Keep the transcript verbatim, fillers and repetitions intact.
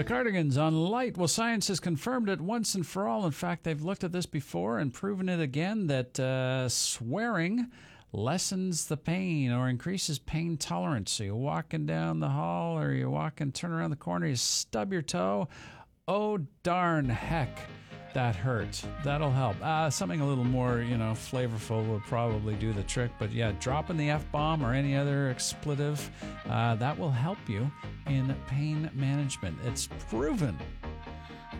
The Cardigans on Light. Well, science has confirmed it once and for all. In fact, they've looked at this before and proven it again that uh, swearing lessens the pain or increases pain tolerance. So you're walking down the hall or you're walking, turn around the corner, you stub your toe. Oh, darn heck, that hurt. That'll help. Uh, something a little more, you know, flavorful will probably do the trick. But yeah, dropping the F-bomb or any other expletive, uh, that will help you in pain management. It's proven